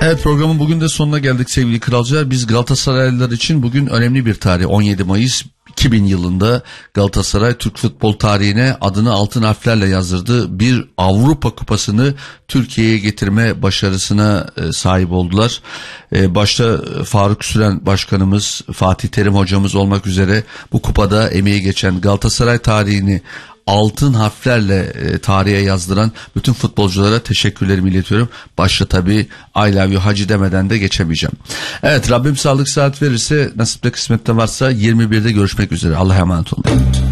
Evet, programın bugün de sonuna geldik sevgili kralcılar. Biz Galatasaraylılar için bugün önemli bir tarih. 17 Mayıs 2000 yılında Galatasaray Türk futbol tarihine adını altın harflerle yazdırdı. Bir Avrupa Kupası'nı Türkiye'ye getirme başarısına sahip oldular. Başta Faruk Süren Başkanımız, Fatih Terim Hocamız olmak üzere bu kupada emeği geçen, Galatasaray tarihini altın harflerle tarihe yazdıran bütün futbolculara teşekkürlerimi iletiyorum. Başta tabii I love you Hacı demeden de geçemeyeceğim. Evet, Rabbim sağlık saat verirse, nasipte kısmette varsa 21'de görüşmek üzere. Allah'a emanet olun.